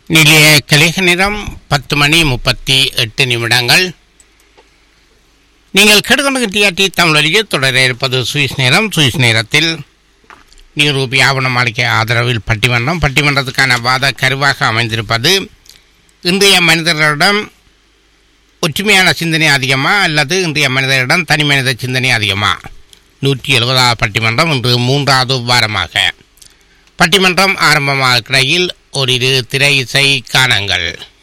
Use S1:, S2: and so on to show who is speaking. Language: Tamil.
S1: நிலைய கலிக நேரம் 10:38. நீங்கள் கேட்டுக்கொண்டு டிஆர்டி தமிழொலியில் தொடர இருப்பது சுவிஸ் நேரம். சுவிஸ் நேரத்தில் நீரூபி ஆவணம் அளிக்க ஆதரவில் பட்டிமன்றத்துக்கான வாத கருவாக அமைந்திருப்பது இன்றைய மனிதர்களிடம் ஒற்றுமையான சிந்தனை அதிகமா அல்லது இன்றைய மனிதரிடம் தனி மனித சிந்தனை அதிகமா? 170வது பட்டிமன்றம் இன்று 3வது வாரமாக பட்டிமன்றம் ஆரம்பமாகிற இடையில் ஓரிரு திரை இசை காணங்கள்.